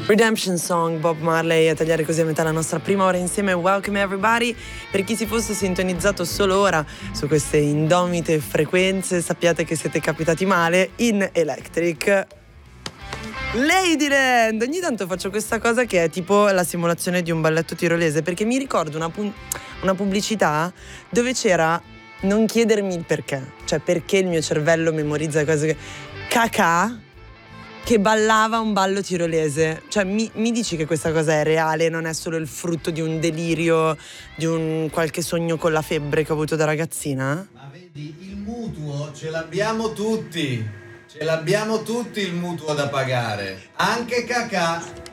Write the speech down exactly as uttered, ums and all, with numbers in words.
Redemption Song, Bob Marley, a tagliare così a metà la nostra prima ora insieme. Welcome everybody. Per chi si fosse sintonizzato solo ora su queste indomite frequenze, sappiate che siete capitati male in Electric Ladyland. Ogni tanto faccio questa cosa che è tipo la simulazione di un balletto tirolese, perché mi ricordo una, pu- una pubblicità dove c'era, non chiedermi il perché, cioè perché il mio cervello memorizza cose che... Cacà che ballava un ballo tirolese. Cioè mi, mi dici che questa cosa è reale, non è solo il frutto di un delirio, di un qualche sogno con la febbre che ho avuto da ragazzina? Ma vedi, il mutuo ce l'abbiamo tutti, ce l'abbiamo tutti il mutuo da pagare, anche Cacà.